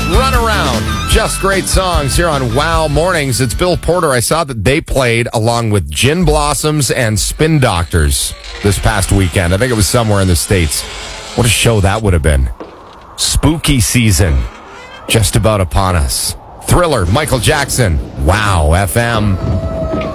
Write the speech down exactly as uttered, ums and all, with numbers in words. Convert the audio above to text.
Run Around. Just great songs here on Wow Mornings. It's Bill Porter. I saw that they played along with Gin Blossoms and Spin Doctors this past weekend. I think it was somewhere in the States. What a show that would have been. Spooky season just about upon us. Thriller, Michael Jackson. Wow, F M.